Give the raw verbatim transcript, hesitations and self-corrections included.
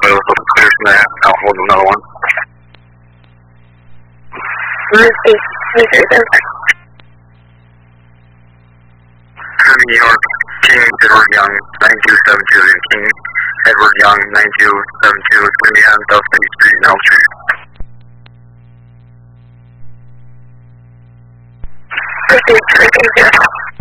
Rafael, so clear from that. I'll hold another one. New York, King Edward Young, nine two seven two, King Edward Young, nine two seven two, it's going to be on South City Street and Elm Street. Okay, thank you.